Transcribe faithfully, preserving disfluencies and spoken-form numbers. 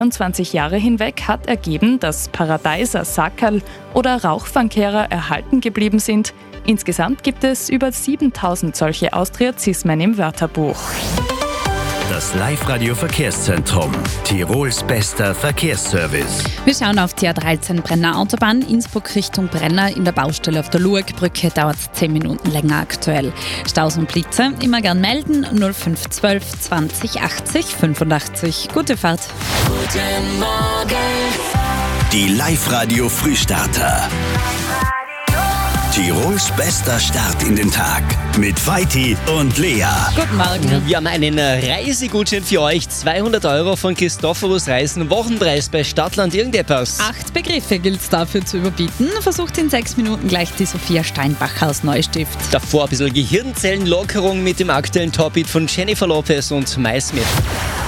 vierundzwanzig Jahre hinweg hat ergeben, dass Paradeiser, Sackerl oder Rauchfangkehrer erhalten geblieben sind. Insgesamt gibt es über siebentausend solche Austriazismen im Wörterbuch. Das Live-Radio-Verkehrszentrum. Tirols bester Verkehrsservice. Wir schauen auf die A dreizehn Brenner Autobahn, Innsbruck Richtung Brenner. In der Baustelle auf der Luegbrücke dauert es zehn Minuten länger aktuell. Staus und Blitze immer gern melden. null fünf eins zwei zwanzig achtzig fünfundachtzig. Gute Fahrt. Guten Morgen. Die Live-Radio-Frühstarter. Tirols bester Start in den Tag mit Vaiti und Lea. Guten Morgen. Wir haben einen Reisegutschein für euch. zweihundert Euro von Christophorus Reisen. Wochenpreis bei Stadtland irgendetwas. Acht Begriffe gilt es dafür zu überbieten. Versucht in sechs Minuten gleich die Sophia Steinbacher aus Neustift. Davor ein bisschen Gehirnzellenlockerung mit dem aktuellen Top-Hit von Jennifer Lopez und My Smith.